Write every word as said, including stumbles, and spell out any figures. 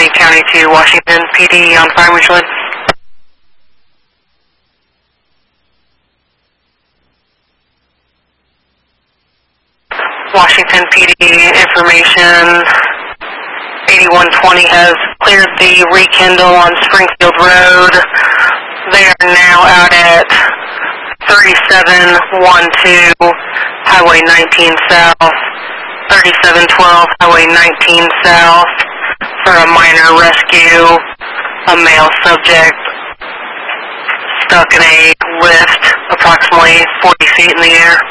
Miami County to Washington P D on fire Michelin. Washington P D information, eighty-one twenty has cleared the rekindle on Springfield Road. They are now out at thirty-seven twelve Highway nineteen South, thirty-seven twelve Highway nineteen South for a minor rescue, a male subject stuck in a lift approximately forty feet in the air.